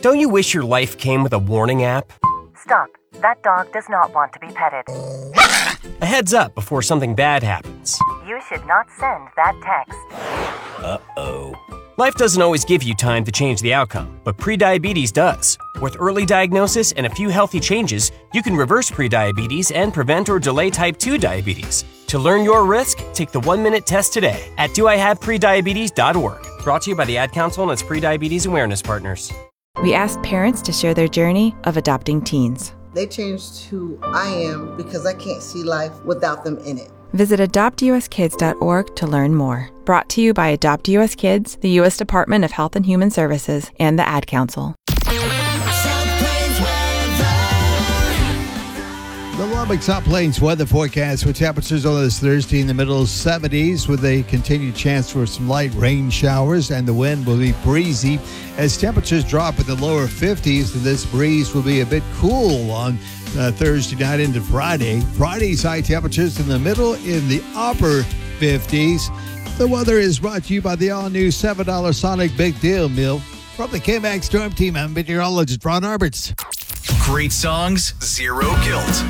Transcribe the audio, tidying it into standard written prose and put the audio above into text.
Don't you wish your life came with a warning app? Stop. That dog does not want to be petted. A heads up before something bad happens. You should not send that text. Uh-oh. Life doesn't always give you time to change the outcome, but prediabetes does. With early diagnosis and a few healthy changes, you can reverse prediabetes and prevent or delay type 2 diabetes. To learn your risk, take the 1-minute test today at doihaveprediabetes.org. Brought to you by the Ad Council and its prediabetes awareness partners. We asked parents to share their journey of adopting teens. They changed who I am because I can't see life without them in it. Visit adoptuskids.org to learn more. Brought to you by Adopt US Kids, the U.S. Department of Health and Human Services, and the Ad Council. The Lubbock South Plains weather forecast with temperatures on this Thursday in the middle 70s with a continued chance for some light rain showers, and the wind will be breezy as temperatures drop in the lower 50s, and this breeze will be a bit cool on Thursday night into Friday. Friday's high temperatures in the middle in the upper 50s. The weather is brought to you by the all-new $7 Sonic Big Deal Meal. From the K-Max Storm Team, I'm meteorologist Ron Arberts. Great songs, zero guilt.